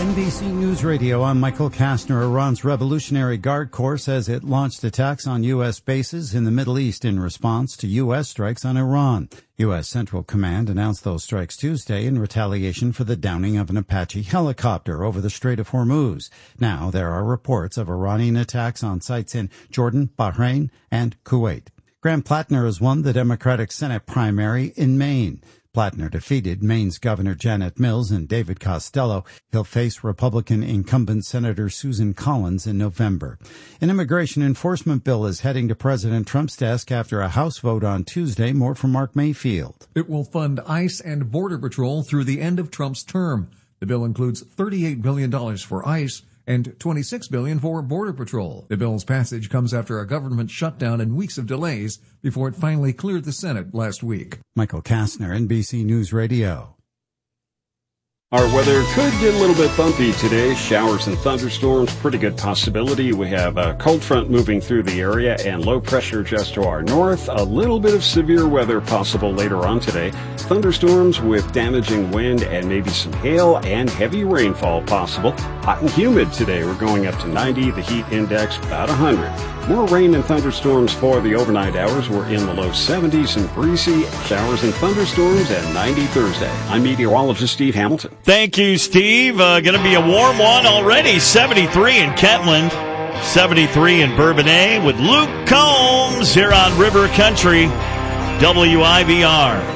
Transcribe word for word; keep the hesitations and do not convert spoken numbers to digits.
N B C News Radio, I'm Michael Kastner. Iran's Revolutionary Guard Corps says it launched attacks on U S bases in the Middle East in response to U S strikes on Iran. U S Central Command announced those strikes Tuesday in retaliation for the downing of an Apache helicopter over the Strait of Hormuz. Now there are reports of Iranian attacks on sites in Jordan, Bahrain, and Kuwait. Graham Plattner has won the Democratic Senate primary in Maine. Plattner defeated Maine's Governor Janet Mills and David Costello. He'll face Republican incumbent Senator Susan Collins in November. An immigration enforcement bill is heading to President Trump's desk after a House vote on Tuesday. More from Mark Mayfield. It will fund ICE and Border Patrol through the end of Trump's term. The bill includes thirty-eight billion dollars for ICE and twenty-six billion dollars for Border Patrol. The bill's passage comes after a government shutdown and weeks of delays before it finally cleared the Senate last week. Michael Kastner, N B C News Radio. Our weather could get a little bit bumpy today. Showers and thunderstorms, pretty good possibility. We have a cold front moving through the area and low pressure just to our north. A little bit of severe weather possible later on today. Thunderstorms with damaging wind and maybe some hail and heavy rainfall possible. Hot and humid today. We're going up to ninety. The heat index about one hundred. More rain and thunderstorms for the overnight hours. We're in the low seventies and breezy. Showers and thunderstorms at ninety Thursday. I'm meteorologist Steve Hamilton. Thank you, Steve. Uh, going to be a warm one already. seventy-three in Kentland, seventy-three in Bourbonnais with Luke Combs here on River Country, W I V R.